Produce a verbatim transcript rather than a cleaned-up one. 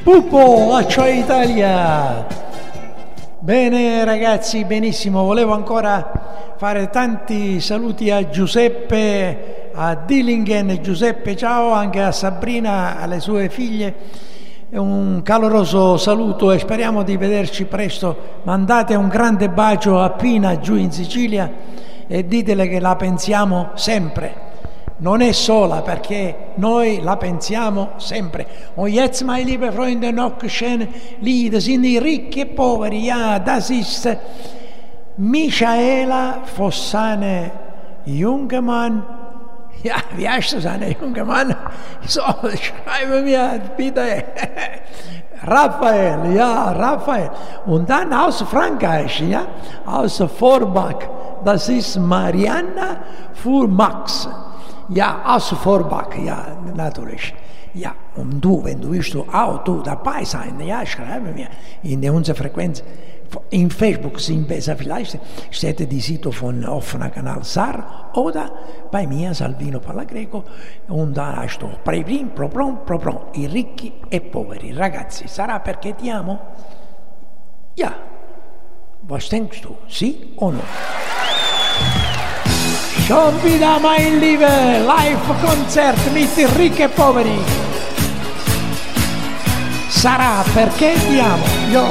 Pupo, Accio Italia! Bene ragazzi, benissimo, volevo ancora fare tanti saluti a Giuseppe, a Dillingen, Giuseppe ciao, anche a Sabrina, alle sue figlie, un caloroso saluto e speriamo di vederci presto. Mandate un grande bacio a Pina giù in Sicilia e ditele che la pensiamo sempre. Non è sola, perché noi la pensiamo sempre. Und jetzt, meine liebe Freunde, noch schön Lieder, sind die ricchi e poveri. Ja, das ist Michaela Fossane Jungemann. Ja, wie heißt das, eine Jungemann? So, schreibe mir bitte. Raphael, ja, Raphael. Und dann aus Frankreich, ja, aus Forbach, das ist Marianna Furmax. Ja, aus Vorbach, ja, natürlich. Ja, und du, wenn du willst, du auch du dabei sein, ja, schreibe mir in unserer Frequenz. In Facebook sind besser, vielleicht steht die Sito von offener Kanal S A R oder bei mir Salvino Palagreco und da hast du Preprim, Propron, Propron, i ricchi e poveri. Ragazzi, sarà perché ti amo? Ja, was denkst du, sì o no? Schon wieder, mein Liebe, Live-Konzert mit Ricchi e Poveri. Sarà perché ti amo. Io